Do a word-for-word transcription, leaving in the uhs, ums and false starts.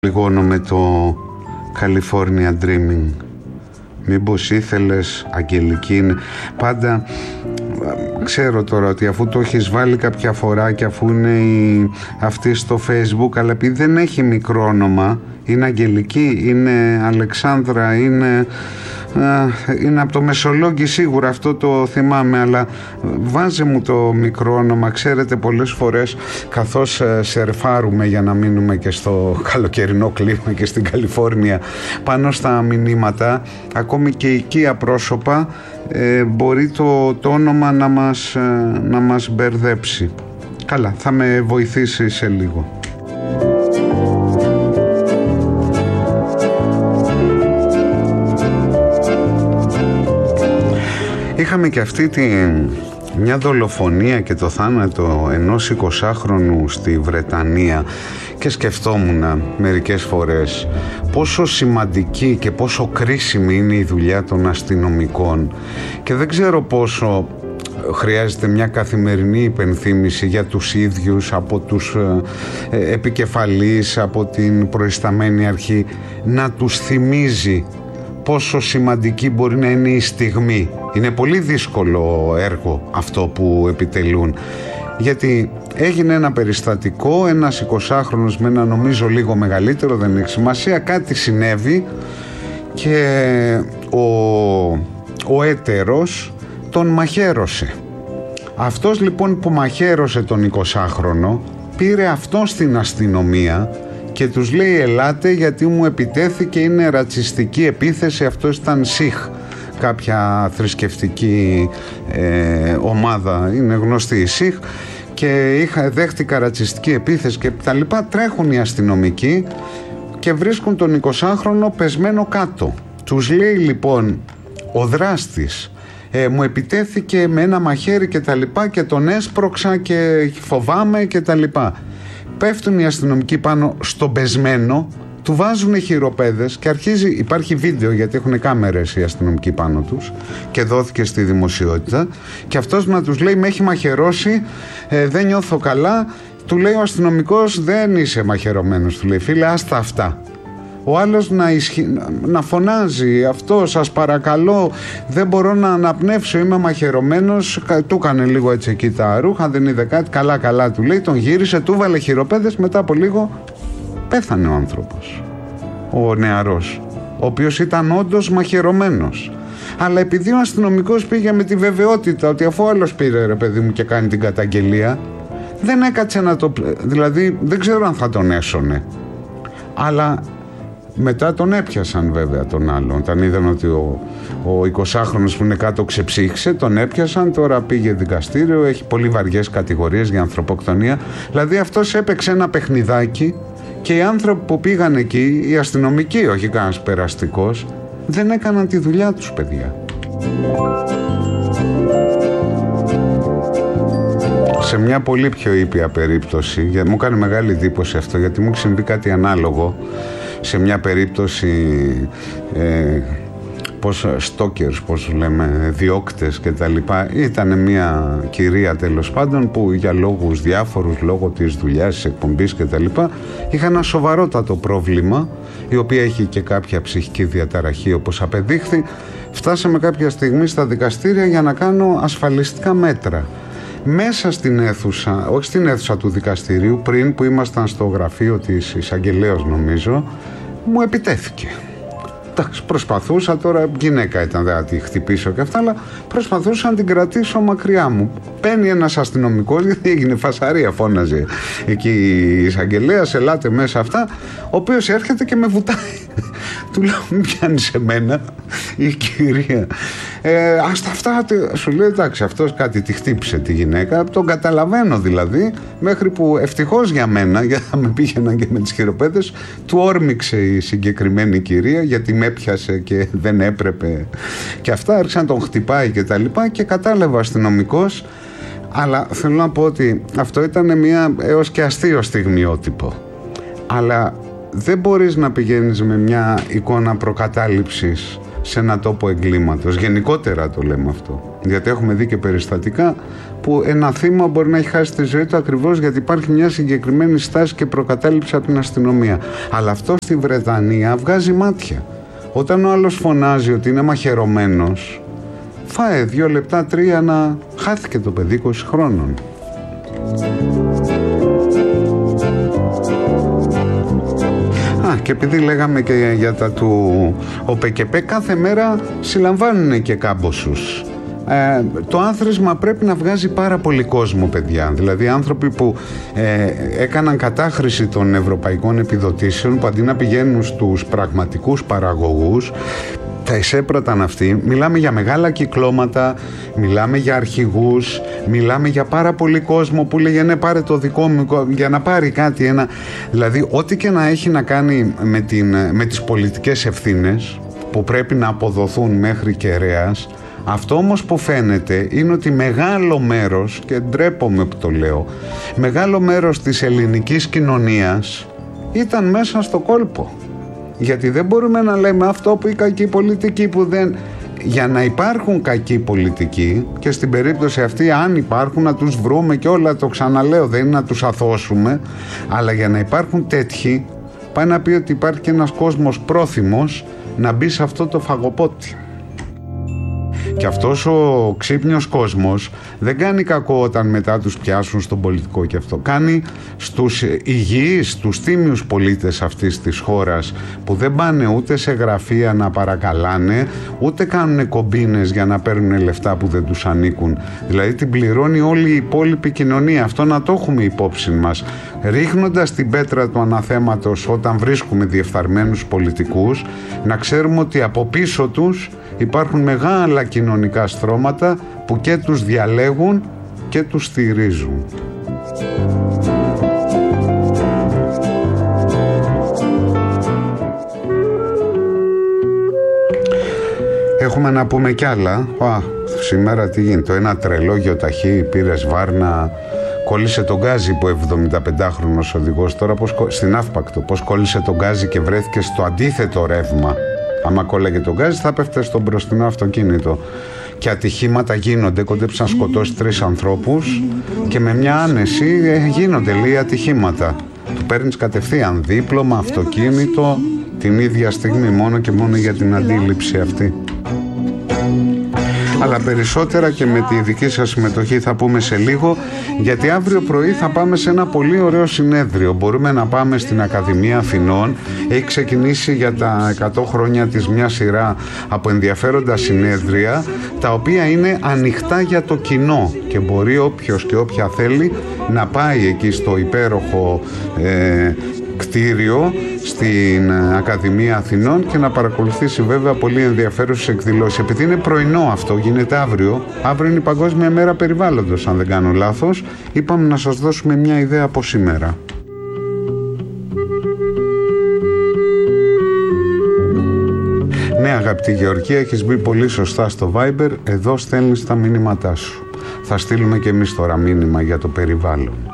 Λιγώνω με το California Dreaming. Μήπως ήθελες, αγγελική είναι. Πάντα ξέρω τώρα ότι αφού το έχεις βάλει κάποια φορά και αφού είναι η, αυτή στο Facebook, αλλά επειδή δεν έχει μικρό όνομα, είναι αγγελική, είναι Αλεξάνδρα, είναι, είναι από το Μεσολόγγι σίγουρα, αυτό το θυμάμαι, αλλά βάζε μου το μικρό όνομα. Ξέρετε, πολλές φορές καθώς σερφάρουμε για να μείνουμε και στο καλοκαιρινό κλίμα και στην Καλιφόρνια πάνω στα μηνύματα, ακόμη και οικία πρόσωπα, ε, μπορεί το, το όνομα να μας, να μας μπερδέψει. Καλά, θα με βοηθήσει σε λίγο. Είχαμε και αυτή τη μια δολοφονία και το θάνατο ενός εικοσάχρονου στη Βρετανία και σκεφτόμουν μερικές φορές πόσο σημαντική και πόσο κρίσιμη είναι η δουλειά των αστυνομικών, και δεν ξέρω πόσο χρειάζεται μια καθημερινή υπενθύμηση για τους ίδιους, από τους ε, επικεφαλείς, από την προϊσταμένη αρχή, να τους θυμίζει πόσο σημαντική μπορεί να είναι η στιγμή. Είναι πολύ δύσκολο έργο αυτό που επιτελούν, γιατί έγινε ένα περιστατικό, ένας εικοσάχρονος με ένα νομίζω λίγο μεγαλύτερο, δεν έχει σημασία, κάτι συνέβη και ο, ο έτερος τον μαχαίρωσε. Αυτός λοιπόν που μαχαίρωσε τον εικοσάχρονο πήρε αυτό στην αστυνομία και τους λέει ελάτε γιατί μου επιτέθηκε, είναι ρατσιστική επίθεση, αυτός ήταν Σιχ, κάποια θρησκευτική ε, ομάδα, είναι γνωστή η Σιχ, και είχα, δέχτηκα ρατσιστική επίθεση και τα λοιπά. Τρέχουν οι αστυνομικοί και βρίσκουν τον εικοσάχρονο πεσμένο κάτω. Τους λέει λοιπόν ο δράστης ε, μου επιτέθηκε με ένα μαχαίρι και τα λοιπά και τον έσπρωξα και φοβάμαι και τα λοιπά. Πέφτουν οι αστυνομικοί πάνω στον πεσμένο, του βάζουν χειροπέδες και αρχίζει, υπάρχει βίντεο γιατί έχουν κάμερες οι αστυνομικοί πάνω τους και δόθηκε στη δημοσιότητα, και αυτός να τους λέει με έχει μαχαιρώσει, ε, δεν νιώθω καλά. Του λέει ο αστυνομικός δεν είσαι μαχαιρωμένος, του λέει φίλε άστα αυτά. Ο άλλος να, ισχυ... να φωνάζει αυτό, σας παρακαλώ δεν μπορώ να αναπνεύσω, είμαι μαχαιρωμένος. Του έκανε λίγο έτσι εκεί τα ρούχα, δεν είδε κάτι, καλά καλά του λέει, τον γύρισε, του βάλε χειροπέδες, μετά από λίγο πέθανε ο άνθρωπος, ο νεαρός, ο οποίος ήταν όντως μαχαιρωμένος. Αλλά επειδή ο αστυνομικός πήγε με τη βεβαιότητα ότι αφού άλλος πήρε ρε παιδί μου και κάνει την καταγγελία, δεν έκατσε να το, δηλαδή δεν ξέρω αν θα τον έσωνε, αλλά μετά τον έπιασαν βέβαια τον άλλον. Όταν είδαν ότι ο, ο εικοσάχρονος που είναι κάτω ξεψύχησε, τον έπιασαν, τώρα πήγε δικαστήριο, έχει πολύ βαριές κατηγορίες για ανθρωποκτονία. Δηλαδή αυτός έπαιξε ένα παιχνιδάκι και οι άνθρωποι που πήγαν εκεί, οι αστυνομικοί, όχι κανένας περαστικός, δεν έκαναν τη δουλειά τους, παιδιά. Σε μια πολύ πιο ήπια περίπτωση, γιατί μου κάνει μεγάλη εντύπωση αυτό, γιατί μου έχει συμβεί κάτι ανάλογο σε μια περίπτωση ε, πώς, stalkers, πώς λέμε, διώκτες και τα λοιπά. Ήταν μια κυρία τέλος πάντων που για λόγους διάφορους, λόγω της δουλειάς, της εκπομπής και τα λοιπά, είχε ένα σοβαρότατο πρόβλημα, η οποία είχε και κάποια ψυχική διαταραχή όπως απεδείχθη. Φτάσαμε κάποια στιγμή στα δικαστήρια για να κάνω ασφαλιστικά μέτρα. Μέσα στην αίθουσα, όχι στην αίθουσα του δικαστηρίου, πριν που ήμασταν στο γραφείο της εισαγγελέως νομίζω, μου επιτέθηκε. Εντάξει, προσπαθούσα, τώρα γυναίκα ήταν, δεν θα τη χτυπήσω και αυτά, αλλά προσπαθούσα να την κρατήσω μακριά μου. Παίρνει ένας αστυνομικός, γιατί έγινε φασαρία, φώναζε εκεί η εισαγγελέας, ελάτε μέσα αυτά, ο οποίος έρχεται και με βουτάει. Του λέω μην πιάνεις εμένα η κυρία, ε, ας τα αυτά, σου λέει εντάξει αυτός κάτι τη χτύπησε τη γυναίκα, τον καταλαβαίνω δηλαδή, μέχρι που ευτυχώς για μένα, γιατί θα με πήγαιναν και με τις χειροπέδες, του όρμηξε η συγκεκριμένη κυρία γιατί με έπιασε και δεν έπρεπε και αυτά, άρχισε να τον χτυπάει και τα λοιπά και κατάλαβε ο αστυνομικός. Αλλά θέλω να πω ότι αυτό ήταν μια έως και αστείο στιγμιότυπο, αλλά δεν μπορείς να πηγαίνεις με μια εικόνα προκατάληψης σε ένα τόπο εγκλήματος. Γενικότερα το λέμε αυτό. Γιατί έχουμε δει και περιστατικά που ένα θύμα μπορεί να έχει χάσει τη ζωή του ακριβώς γιατί υπάρχει μια συγκεκριμένη στάση και προκατάληψη από την αστυνομία. Αλλά αυτό στη Βρετανία βγάζει μάτια. Όταν ο άλλος φωνάζει ότι είναι μαχαιρωμένος, φάε δύο λεπτά, τρία να χάθηκε το παιδί είκοσι χρόνων. Α, και επειδή λέγαμε και για τα του ΟΠΕΚΕΠΕ, κάθε μέρα συλλαμβάνουν και κάμποσους. Ε, το άθροισμα πρέπει να βγάζει πάρα πολύ κόσμο, παιδιά. Δηλαδή άνθρωποι που ε, έκαναν κατάχρηση των ευρωπαϊκών επιδοτήσεων, που αντί να πηγαίνουν στους πραγματικούς παραγωγούς, τα εισέπραταν αυτοί. Μιλάμε για μεγάλα κυκλώματα, μιλάμε για αρχηγούς, μιλάμε για πάρα πολύ κόσμο που λέγε ναι, πάρε το δικό μου για να πάρει κάτι. Ένα... Δηλαδή ό,τι και να έχει να κάνει με, την, με τις πολιτικές ευθύνες που πρέπει να αποδοθούν μέχρι κεραίας. Αυτό όμως που φαίνεται είναι ότι μεγάλο μέρος, και ντρέπομαι που το λέω, μεγάλο μέρος της ελληνικής κοινωνίας ήταν μέσα στο κόλπο. Γιατί δεν μπορούμε να λέμε αυτό που οι κακοί πολιτικοί που δεν... Για να υπάρχουν κακοί πολιτικοί, και στην περίπτωση αυτή αν υπάρχουν να τους βρούμε και όλα, το ξαναλέω, δεν είναι να τους αθώσουμε, αλλά για να υπάρχουν τέτοιοι πάει να πει ότι υπάρχει και ένας κόσμος πρόθυμος να μπει σε αυτό το φαγοπότη. Και αυτός ο ξύπνιος κόσμος δεν κάνει κακό όταν μετά τους πιάσουν στον πολιτικό και αυτό. Κάνει στους υγιείς, στους τίμιους πολίτες αυτής της χώρας που δεν πάνε ούτε σε γραφεία να παρακαλάνε, ούτε κάνουν κομπίνες για να παίρνουν λεφτά που δεν τους ανήκουν. Δηλαδή την πληρώνει όλη η υπόλοιπη κοινωνία. Αυτό να το έχουμε υπόψη μας. Ρίχνοντας την πέτρα του αναθέματος όταν βρίσκουμε διεφθαρμένους πολιτικούς, να ξέρουμε ότι από πίσω τους υπάρχουν μεγάλα κοινωνικά στρώματα που και τους διαλέγουν και τους στηρίζουν. Έχουμε να πούμε κι άλλα. Α, σήμερα τι γίνεται? Ένα τρελό γιοταχή πήρε Βάρνα, κόλλησε τον γκάζι που εβδομηνταπεντάχρονος οδηγός τώρα πώς, στην Αύπακτο, πώς κόλλησε τον γκάζι και βρέθηκε στο αντίθετο ρεύμα. Άμα κόλλαγε τον γκάζι θα πέφτε στο μπροστινό αυτοκίνητο. Και ατυχήματα γίνονται, κόντεψαν να σκοτώσει τρεις ανθρώπους και με μια άνεση ε, γίνονται λίγα ατυχήματα. Του παίρνεις κατευθείαν δίπλωμα, αυτοκίνητο, την ίδια στιγμή, μόνο και μόνο για την αντίληψη αυτή. Αλλά περισσότερα και με τη δική σας συμμετοχή θα πούμε σε λίγο, γιατί αύριο πρωί θα πάμε σε ένα πολύ ωραίο συνέδριο. Μπορούμε να πάμε στην Ακαδημία Αθηνών. Έχει ξεκινήσει για τα εκατό χρόνια της μια σειρά από ενδιαφέροντα συνέδρια, τα οποία είναι ανοιχτά για το κοινό και μπορεί όποιος και όποια θέλει να πάει εκεί στο υπέροχο ε, κτίριο στην Ακαδημία Αθηνών και να παρακολουθήσει βέβαια πολύ ενδιαφέρουσες εκδηλώσεις. Επειδή είναι πρωινό αυτό, γίνεται αύριο. Αύριο είναι η Παγκόσμια Μέρα Περιβάλλοντος, αν δεν κάνω λάθος. Είπαμε να σας δώσουμε μια ιδέα από σήμερα. Ναι, αγαπητή Γεωργία, έχεις μπει πολύ σωστά στο Viber. Εδώ στέλνεις τα μήνυματά σου. Θα στείλουμε και εμείς τώρα μήνυμα για το περιβάλλον.